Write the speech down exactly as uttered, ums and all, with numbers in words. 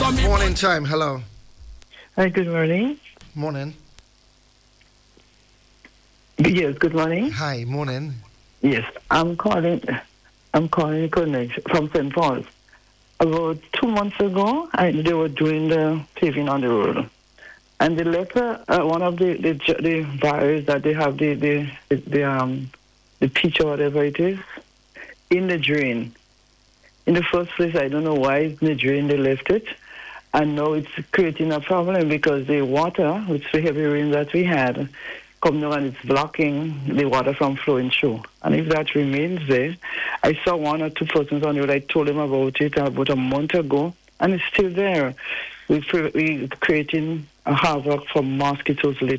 Morning time. Hello. Hi, good morning. Morning. Yes, good morning. Hi. Morning. Yes, I'm calling. I'm calling connection from Saint Paul's. About two months ago, I, they were doing the paving on the road, and they left uh, uh, one of the the, ju- the barriers that they have the the the, the um the pitch or whatever it is in the drain. In the first place, I don't know why in the drain they left it, and now it's creating a problem because the water, with the heavy rain that we had, come down and it's blocking the water from flowing through. And if that remains there, I saw one or two persons on the road. I told them about it about a month ago, and it's still there. We're, we're creating a havoc for mosquitoes